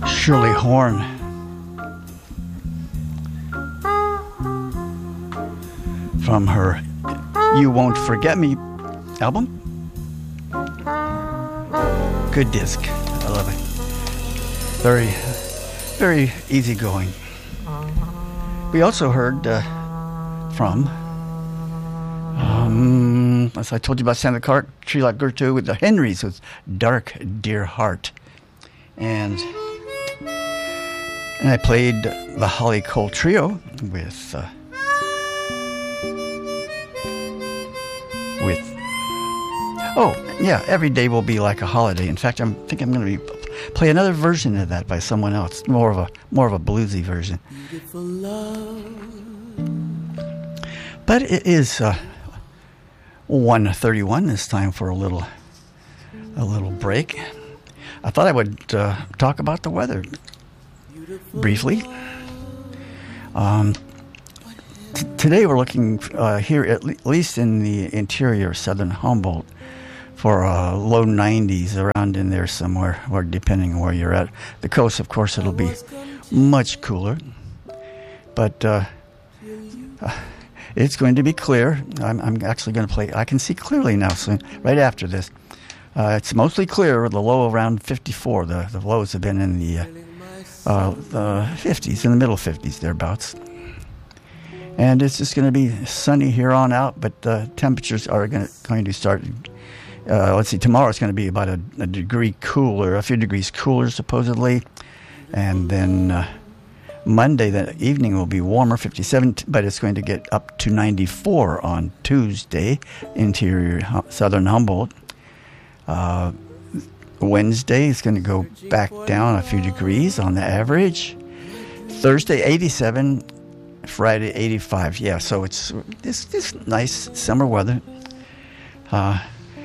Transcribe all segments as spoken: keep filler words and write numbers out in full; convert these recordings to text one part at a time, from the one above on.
Shirley Horn. From her You Won't Forget Me album. Good disc. I love it. Very, very easygoing. We also heard uh, from, um, as I told you about Santa Clark, Tree Like Gertrude with the Henrys with Dark Dear Heart. And, and I played the Holly Cole Trio with... Uh, with oh yeah Every Day Will Be Like a Holiday. In fact, I'm think I'm going to be play another version of that by someone else, more of a more of a bluesy version. But it is uh, one thirty-one. It's time for a little a little break. I thought I would uh, talk about the weather briefly. um T- today we're looking uh, here, at le- least in the interior of southern Humboldt, for uh, low nineties, around in there somewhere, or depending on where you're at. The coast, of course, it'll be much cooler, but uh, uh, it's going to be clear. I'm, I'm actually going to play. I can see clearly now, so right after this. Uh, it's mostly clear with the low around fifty-four. The, the lows have been in the, uh, uh, the fifties, in the middle fifties, thereabouts. And it's just going to be sunny here on out, but the temperatures are going to, going to start, uh, let's see, tomorrow it's going to be about a, a degree cooler, a few degrees cooler supposedly. And then uh, Monday, the evening will be warmer, fifty-seven, but it's going to get up to ninety-four on Tuesday, interior southern Humboldt. Uh, Wednesday is going to go back down a few degrees on the average. Thursday, eighty-seven. Friday, eighty-five. Yeah, so it's this this nice summer weather. Uh,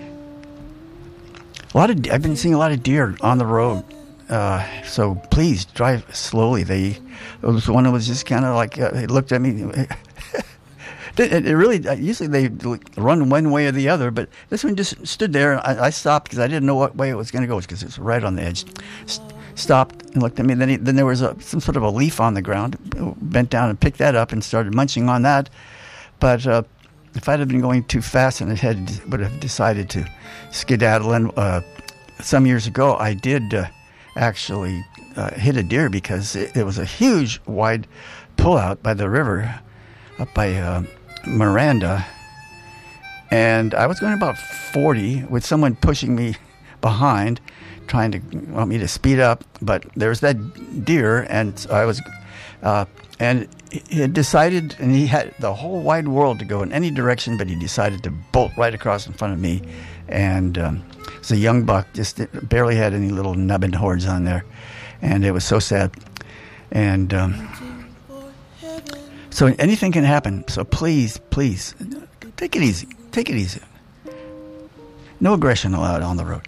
a lot of I've been seeing a lot of deer on the road. Uh, so please drive slowly. They there was one that was just kind of like uh, they looked at me. it, it really usually they run one way or the other, but this one just stood there. And I, I stopped because I didn't know what way it was going to go because it was right on the edge. St- stopped and looked at me. Then he, then there was a, some sort of a leaf on the ground. Bent down and picked that up and started munching on that. But uh, if I'd have been going too fast and it had would have decided to skedaddle, and uh, some years ago I did uh, actually uh, hit a deer because it, it was a huge wide pullout by the river up by uh, Miranda, and I was going about forty with someone pushing me behind, trying to want me to speed up, but there's that deer, and I was, uh, and he had decided, and he had the whole wide world to go in any direction, but he decided to bolt right across in front of me, and um, it's a young buck, just barely had any little nubbin horns on there, and it was so sad, and um, so anything can happen, so please, please, take it easy, take it easy. No aggression allowed on the road.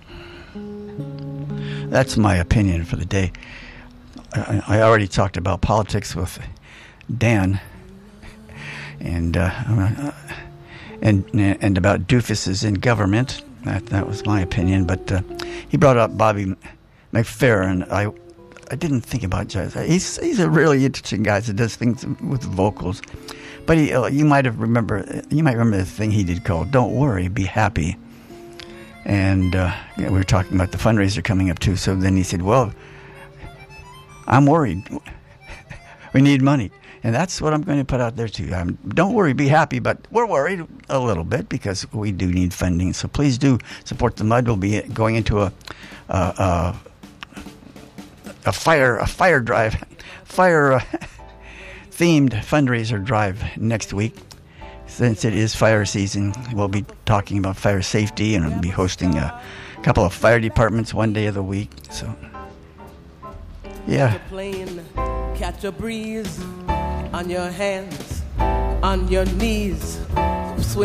That's my opinion for the day. I, I already talked about politics with Dan, and uh, and and about doofuses in government. That that was my opinion. But uh, he brought up Bobby McFerrin. I I didn't think about jazz. He's he's a really interesting guy that does things with vocals. But he, uh, you might have remember you might remember the thing he did called "Don't Worry, Be Happy." And uh, yeah, we were talking about the fundraiser coming up too. So then he said, well, I'm worried. We need money. And that's what I'm going to put out there too. Um, don't worry, be happy. But we're worried a little bit because we do need funding. So please do support the Mud. We'll be going into a a, a, a fire a fire drive, fire uh, themed fundraiser drive next week. Since it is fire season, we'll be talking about fire safety, and we'll be hosting a couple of fire departments one day of the week. So, yeah. Plane, catch a breeze on your hands, on your knees, swim.